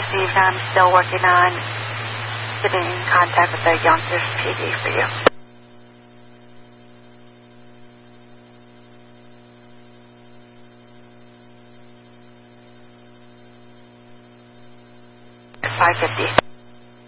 Steve. I'm still working on getting in contact with the Yonkers PD for you. $550.